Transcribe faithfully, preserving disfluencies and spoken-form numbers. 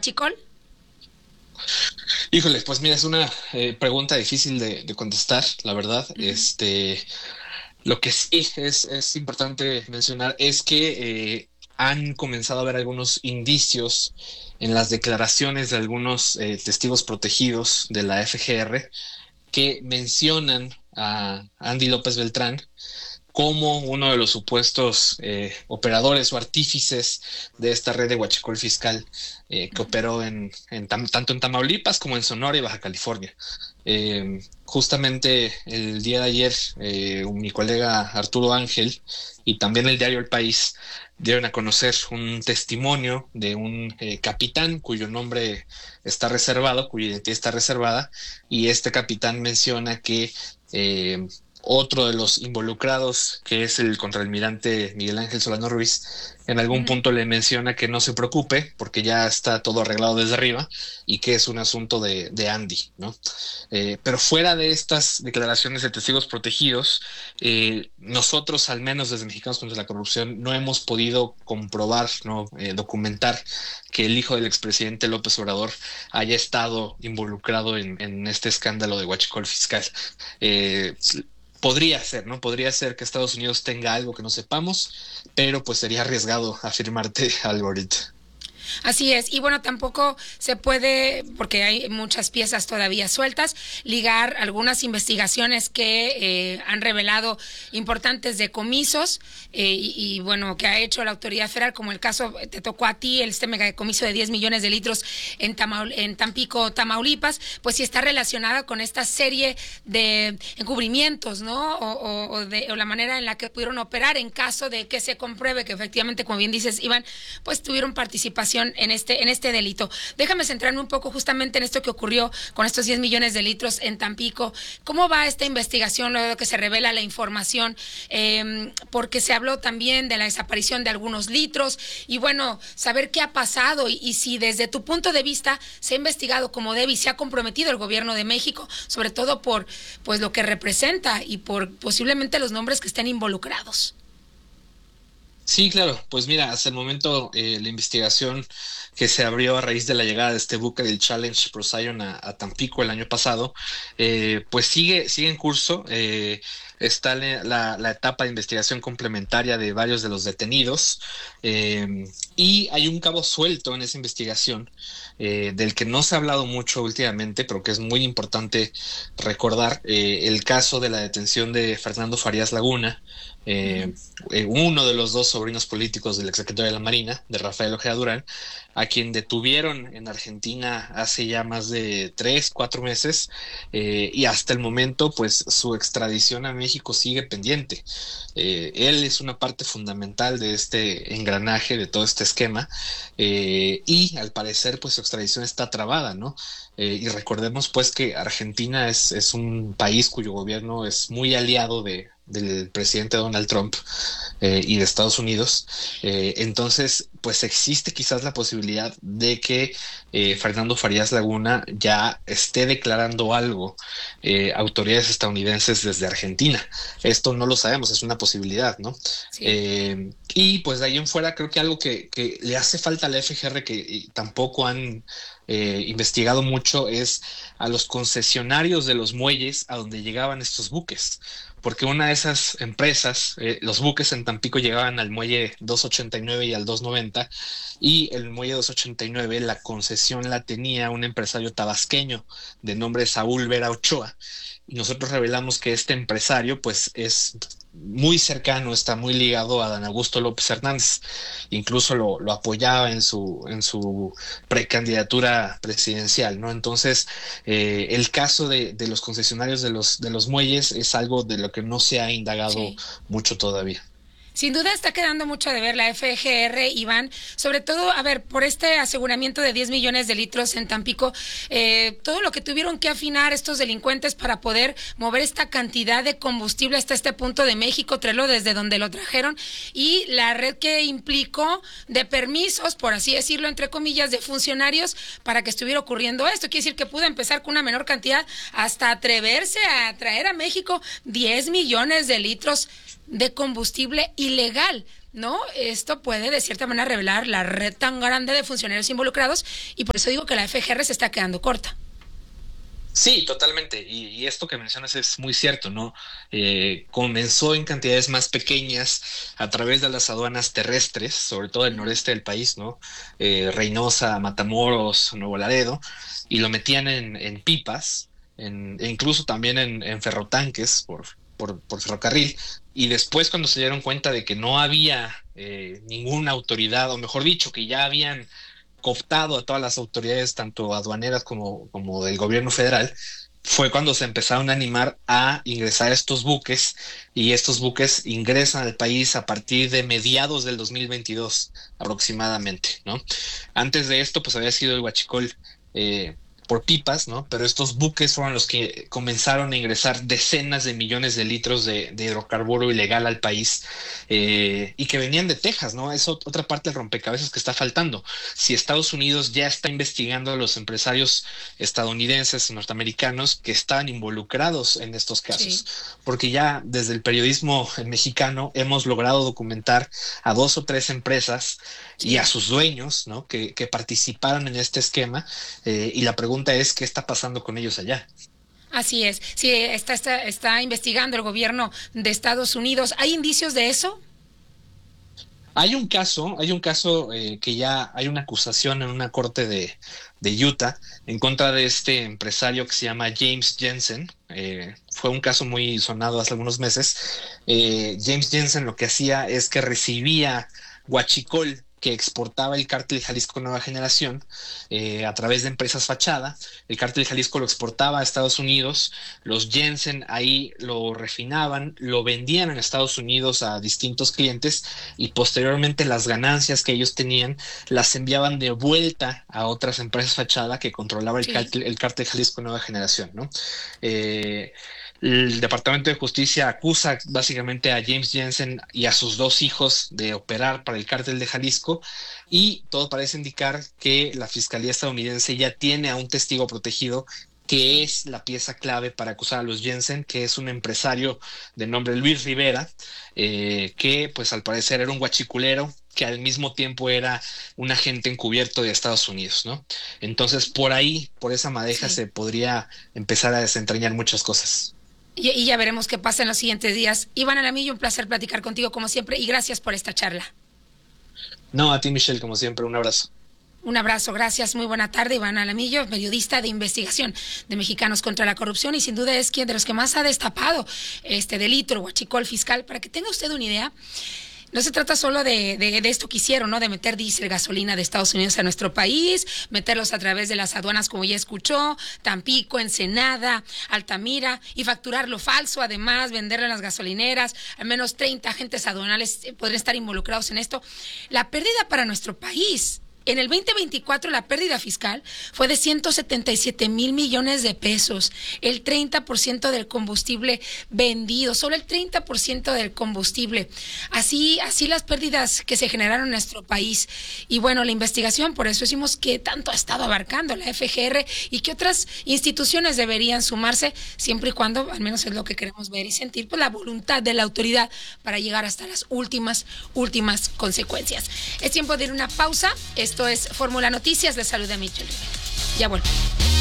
huachicol? Híjole, pues mira, es una eh, pregunta difícil de, de contestar, la verdad. Uh-huh. Este, lo que sí es, es importante mencionar es que eh, han comenzado a haber algunos indicios en las declaraciones de algunos eh, testigos protegidos de la F G R que mencionan a Andy López Beltrán como uno de los supuestos eh, operadores o artífices de esta red de huachicol fiscal eh, que operó en, en tam, tanto en Tamaulipas como en Sonora y Baja California. Eh, justamente el día de ayer, eh, mi colega Arturo Ángel y también el diario El País dieron a conocer un testimonio de un eh, capitán cuyo nombre está reservado, cuya identidad está reservada, y este capitán menciona que eh, otro de los involucrados, que es el contraalmirante Miguel Ángel Solano Ruiz, en algún Uh-huh. punto le menciona que no se preocupe porque ya está todo arreglado desde arriba y que es un asunto de, de Andy, ¿no? Eh, pero fuera de estas declaraciones de testigos protegidos, eh, nosotros, al menos desde Mexicanos contra la Corrupción, no hemos podido comprobar, ¿no? Eh, documentar que el hijo del expresidente López Obrador haya estado involucrado en, en este escándalo de huachicol fiscal. Eh, Podría ser, ¿no? Podría ser que Estados Unidos tenga algo que no sepamos, pero pues sería arriesgado afirmarte algo ahorita. Así es, y bueno, tampoco se puede, porque hay muchas piezas todavía sueltas, ligar algunas investigaciones que eh, han revelado importantes decomisos eh, y, y bueno, que ha hecho la autoridad federal, como el caso, te tocó a ti, el este megadecomiso de diez millones de litros en, Tamaul en Tampico, Tamaulipas, pues sí está relacionada con esta serie de encubrimientos, ¿no? O, o, o, de, o la manera en la que pudieron operar en caso de que se compruebe que efectivamente, como bien dices, Iván, pues tuvieron participación en este, en este delito. Déjame centrarme un poco justamente en esto que ocurrió con estos diez millones de litros en Tampico. ¿Cómo va esta investigación luego de que se revela la información? Eh, porque se habló también de la desaparición de algunos litros y bueno, saber qué ha pasado y, y si desde tu punto de vista se ha investigado como debe y se ha comprometido el gobierno de México, sobre todo por pues lo que representa y por posiblemente los nombres que estén involucrados. Sí, claro. Pues mira, hasta el momento eh, la investigación que se abrió a raíz de la llegada de este buque del Challenge Procyon a, a Tampico el año pasado, eh, pues sigue, sigue en curso. Eh, está la, la, la etapa de investigación complementaria de varios de los detenidos eh, y hay un cabo suelto en esa investigación eh, del que no se ha hablado mucho últimamente, pero que es muy importante recordar, eh, el caso de la detención de Fernando Farías Laguna. Eh, eh, uno de los dos sobrinos políticos del exsecretario de la Marina, de Rafael Ojeda Durán, a quien detuvieron en Argentina hace ya más de tres, cuatro meses, eh, y hasta el momento, pues su extradición a México sigue pendiente. Eh, él es una parte fundamental de este engranaje, de todo este esquema, eh, y al parecer, pues su extradición está trabada, ¿no? Eh, y recordemos, pues, que Argentina es, es un país cuyo gobierno es muy aliado de del presidente Donald Trump eh, y de Estados Unidos. Eh, entonces, pues existe quizás la posibilidad de que eh, Fernando Farías Laguna ya esté declarando algo eh, a autoridades estadounidenses desde Argentina. Esto no lo sabemos, es una posibilidad, ¿no? Sí. Eh, y pues de ahí en fuera creo que algo que, que le hace falta a la F G R que tampoco han eh, investigado mucho es a los concesionarios de los muelles a donde llegaban estos buques, porque una de esas empresas, eh, los buques en Tampico llegaban al muelle doscientos ochenta y nueve y al doscientos noventa, y el muelle doscientos ochenta y nueve, la concesión la tenía un empresario tabasqueño de nombre Saúl Vera Ochoa, y nosotros revelamos que este empresario pues es muy cercano, está muy ligado a Dan Augusto López Hernández, incluso lo, lo apoyaba en su, en su precandidatura presidencial, ¿no? Entonces, eh, el caso de, de los concesionarios de los, de los muelles es algo de lo que no se ha indagado Sí. mucho todavía. Sin duda está quedando mucho de ver la F G R, Iván, sobre todo, a ver, por este aseguramiento de diez millones de litros en Tampico, eh, todo lo que tuvieron que afinar estos delincuentes para poder mover esta cantidad de combustible hasta este punto de México, traerlo desde donde lo trajeron, y la red que implicó de permisos, por así decirlo, entre comillas, de funcionarios para que estuviera ocurriendo esto. Quiere decir que pudo empezar con una menor cantidad hasta atreverse a traer a México diez millones de litros de combustible ilegal. ¿no? Esto puede de cierta manera revelar la red tan grande de funcionarios involucrados y por eso digo que la F G R se está quedando corta. Sí, totalmente. Y, y esto que mencionas es muy cierto, ¿no? Eh, comenzó en cantidades más pequeñas a través de las aduanas terrestres, sobre todo el noreste del país, ¿no? Eh, Reynosa, Matamoros, Nuevo Laredo, y lo metían en, en pipas, en, e incluso también en, en ferrotanques por, por, por ferrocarril. Y después, cuando se dieron cuenta de que no había eh, ninguna autoridad, o mejor dicho, que ya habían cooptado a todas las autoridades, tanto aduaneras como, como del gobierno federal, fue cuando se empezaron a animar a ingresar estos buques, y estos buques ingresan al país a partir de mediados del dos mil veintidós aproximadamente, ¿no? Antes de esto, pues había sido el huachicol eh, por pipas, ¿no? Pero estos buques fueron los que comenzaron a ingresar decenas de millones de litros de, de hidrocarburo ilegal al país, eh, y que venían de Texas, ¿no? Es otra parte del rompecabezas que está faltando. Si Estados Unidos ya está investigando a los empresarios estadounidenses, norteamericanos, que estaban involucrados en estos casos, sí. Porque ya desde el periodismo mexicano hemos logrado documentar a dos o tres empresas, sí, y a sus dueños, ¿no? Que, que participaron en este esquema, eh, y la pregunta es ¿qué está pasando con ellos allá? Así es, sí, está, está, está investigando el gobierno de Estados Unidos. ¿Hay indicios de eso? Hay un caso, hay un caso eh, que ya hay una acusación en una corte de, de Utah en contra de este empresario que se llama James Jensen. Eh, fue un caso muy sonado hace algunos meses. Eh, James Jensen lo que hacía es que recibía huachicol que exportaba el cártel Jalisco Nueva Generación eh, a través de empresas fachada. El cártel Jalisco lo exportaba a Estados Unidos, los Jensen ahí lo refinaban, lo vendían en Estados Unidos a distintos clientes, y posteriormente las ganancias que ellos tenían las enviaban de vuelta a otras empresas fachada que controlaba el, sí. cártel, el cártel Jalisco Nueva Generación, ¿no? Eh, El Departamento de Justicia acusa básicamente a James Jensen y a sus dos hijos de operar para el cártel de Jalisco, y todo parece indicar que la Fiscalía estadounidense ya tiene a un testigo protegido que es la pieza clave para acusar a los Jensen, que es un empresario de nombre Luis Rivera, eh, que pues al parecer era un guachiculero que al mismo tiempo era un agente encubierto de Estados Unidos, ¿no? Entonces por ahí, por esa madeja, sí, se podría empezar a desentrañar muchas cosas. Y, y ya veremos qué pasa en los siguientes días. Iván Alamillo, un placer platicar contigo como siempre y gracias por esta charla. No, a ti, Michelle, como siempre, un abrazo. Un abrazo, gracias, muy buena tarde. Iván Alamillo, periodista de investigación de Mexicanos contra la Corrupción, y sin duda es quien de los que más ha destapado este delito, el huachicol fiscal. Para que tenga usted una idea, no se trata solo de, de, de esto que hicieron, ¿no? De meter diésel, gasolina de Estados Unidos a nuestro país, meterlos a través de las aduanas, como ya escuchó, Tampico, Ensenada, Altamira, y facturar lo falso, además, venderlo en las gasolineras. Al menos treinta agentes aduanales podrían estar involucrados en esto. La pérdida para nuestro país, en el veinte veinticuatro, la pérdida fiscal fue de ciento setenta y siete mil millones de pesos, el treinta por ciento del combustible vendido, solo el treinta por ciento del combustible. Así, así las pérdidas que se generaron en nuestro país. Y bueno, la investigación, por eso decimos que tanto ha estado abarcando la F G R y que otras instituciones deberían sumarse, siempre y cuando, al menos es lo que queremos ver y sentir, pues la voluntad de la autoridad para llegar hasta las últimas, últimas consecuencias. Es tiempo de ir a una pausa. Esto es Fórmula Noticias. Les saluda Michelle. Ya vuelvo.